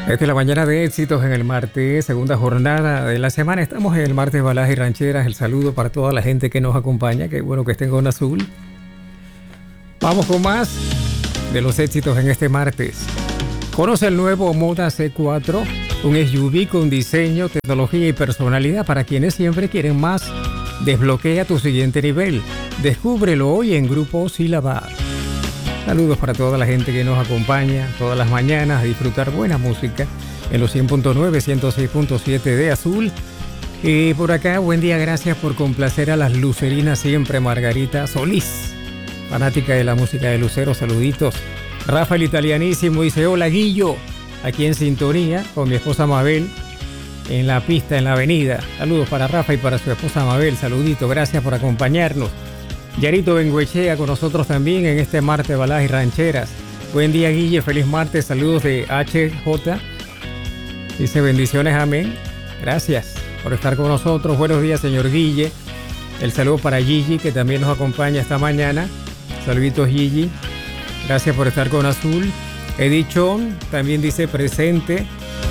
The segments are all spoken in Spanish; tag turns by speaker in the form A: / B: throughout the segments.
A: Desde la mañana de éxitos en el martes, segunda jornada de la semana. Estamos en el martes Baladas y Rancheras. El saludo para toda la gente que nos acompaña. Qué bueno que estén con Azul. Vamos con más de los éxitos en este martes. Conoce el nuevo Moda C4, un SUV con diseño, tecnología y personalidad para quienes siempre quieren más. Desbloquea tu siguiente nivel. Descúbrelo hoy en Grupo Sílaba. Saludos para toda la gente que nos acompaña todas las mañanas a disfrutar buena música en los 100.9, 106.7 de Azul. Y por acá, buen día, gracias por complacer a las lucerinas siempre. Margarita Solís, fanática de la música de Lucero, saluditos. Rafael Italianísimo dice: hola Guillo, aquí en sintonía con mi esposa Mabel en la pista, en la avenida. Saludos para Rafa y para su esposa Mabel, saludito, gracias por acompañarnos. Yarito Benguechea con nosotros también en este martes Baladas y Rancheras. Buen día Guille, feliz martes, saludos de HJ. Dice bendiciones, amén. Gracias por estar con nosotros. Buenos días señor Guille. El saludo para Gigi que también nos acompaña esta mañana. Saluditos Gigi. Gracias por estar con Azul. Edith Chon también dice presente.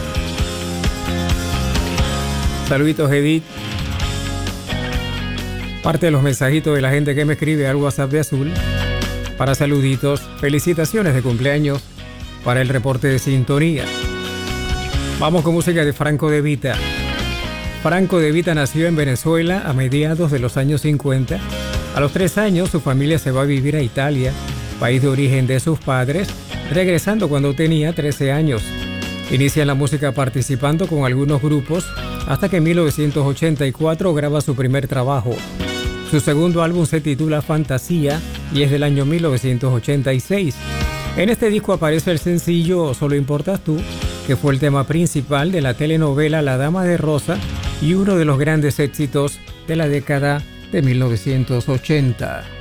A: Saluditos Edith. Parte de los mensajitos de la gente que me escribe al WhatsApp de Azul para saluditos, felicitaciones de cumpleaños para el reporte de sintonía. Vamos con música de Franco De Vita. Franco De Vita nació en Venezuela a mediados de los años 50. A los 3 años su familia se va a vivir a Italia, país de origen de sus padres, regresando cuando tenía 13 años. Inicia en la música participando con algunos grupos hasta que en 1984 graba su primer trabajo. Su segundo álbum se titula Fantasía y es del año 1986. En este disco aparece el sencillo Solo Importas Tú, que fue el tema principal de la telenovela La Dama de Rosa y uno de los grandes éxitos de la década de 1980.